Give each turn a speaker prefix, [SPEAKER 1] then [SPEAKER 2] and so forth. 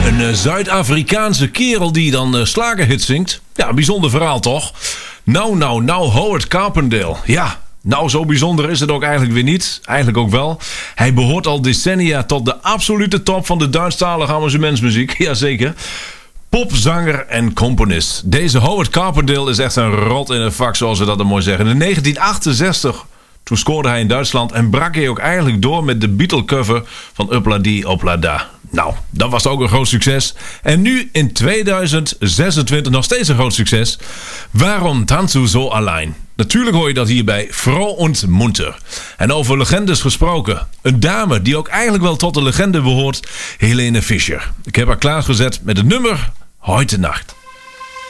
[SPEAKER 1] Een Zuid-Afrikaanse kerel die dan slagerhits zingt. Ja, een bijzonder verhaal toch? Nou, Howard Carpendale. Ja, nou zo bijzonder is het ook eigenlijk weer niet. Eigenlijk ook wel. Hij behoort al decennia tot de absolute top van de Duitsstalige amusementsmuziek. Jazeker. Popzanger en componist. Deze Howard Carpendale is echt een rot in het vak, zoals ze dat dan mooi zeggen. In 1968... Toen scoorde hij in Duitsland en brak hij ook eigenlijk door met de Beatle-cover van Uppla-Dee Uppla-Da. Nou, dat was ook een groot succes. En nu in 2026 nog steeds een groot succes. Waarom tanzt u zo alleen? Natuurlijk hoor je dat hier bij Froh und Munter. En over legendes gesproken. Een dame die ook eigenlijk wel tot de legende behoort. Helene Fischer. Ik heb haar klaargezet met het nummer Heute Nacht.